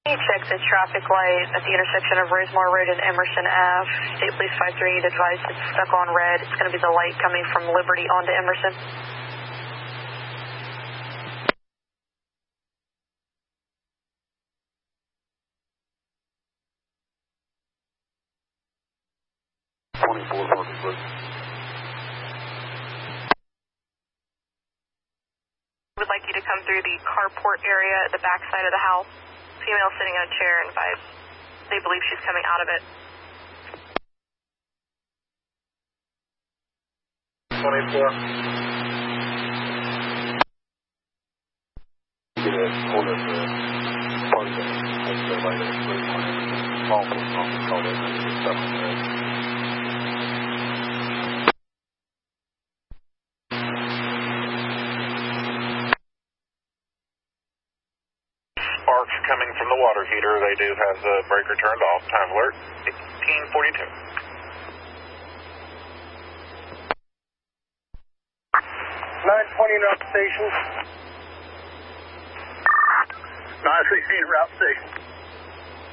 Check the traffic light at the intersection of Rosemore Road and Emerson Ave. State Police 538 advised it's stuck on red. It's going to be the light coming from Liberty onto Emerson. Would like you to come through the carport area at the back side of the house. Female sitting in a chair and they believe she's coming out of it. 24. Get a hold of the party that takes everybody to the police on it. Law enforcement officer called in and get stuff on red. Sparks coming from the water heater. They do have the breaker turned off. Time alert, 1842. 920 route station. 916 route station.